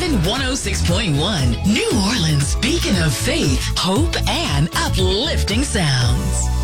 Moving 106.1, New Orleans, beacon of faith, hope, and uplifting sounds.